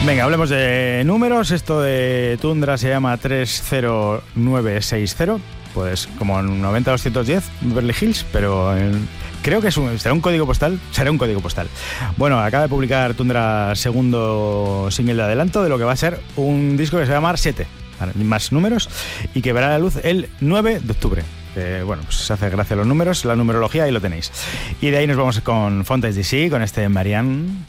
Venga, hablemos de números. Esto de Tundra se llama 30960. Pues como en 90210 Beverly Hills, pero creo que será un código postal. Será un código postal. Bueno, acaba de publicar Tundra segundo single de adelanto de lo que va a ser un disco que se va a llamar 7, más números, y que verá la luz el 9 de octubre. Bueno, pues se hace gracia a los números, la numerología, ahí lo tenéis. Y de ahí nos vamos con Fontes DC, con este Marianne.